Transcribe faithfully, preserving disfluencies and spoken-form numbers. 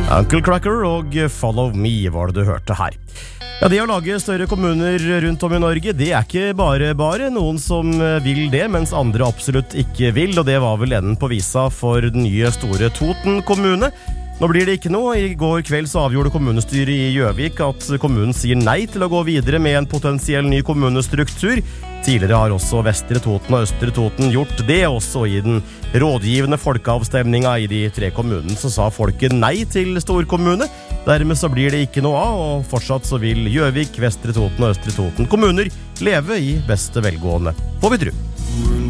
Uncle Cracker og Follow Me var det du hørte her. Ja, det å lage større kommuner rundt om i Norge, det er ikke bare bare noen som vil det, mens andre absolutt ikke vil, og det var vel enden på visa for den nye store Toten kommune. Nå blir det ikke noe. I går kveld så avgjorde kommunestyret i Gjøvik at kommunen sier nei til å gå videre med en potensiell ny kommunestruktur. Tidligere har også Vestre Toten og Østre Toten gjort det, også i den rådgivende folkeavstemninga i de tre kommunene, så sa folket nei til storkommune. Dermed så blir det ikke noe av, og fortsatt så vil Gjøvik, Vestre Toten og Østre Toten kommuner leve i beste velgående, får vi tro.